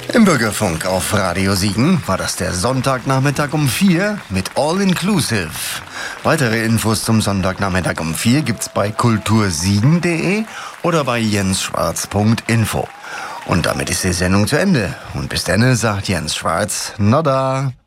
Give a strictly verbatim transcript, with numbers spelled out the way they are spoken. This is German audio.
Im Bürgerfunk auf Radio Siegen war das der Sonntagnachmittag um vier mit All Inclusive. Weitere Infos zum Sonntagnachmittag um vier gibt's bei kultursiegen punkt de oder bei jensschwarz punkt info. Und damit ist die Sendung zu Ende. Und bis dann sagt Jens Schwarz, nada.